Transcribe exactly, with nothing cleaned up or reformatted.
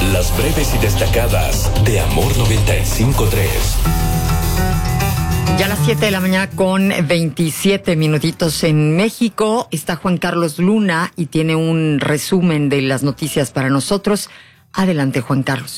Las breves y destacadas de Amor noventa y cinco punto tres. Ya a las siete de la mañana con veintisiete minutitos en México. Está Juan Carlos Luna y tiene un resumen de las noticias para nosotros. Adelante, Juan Carlos.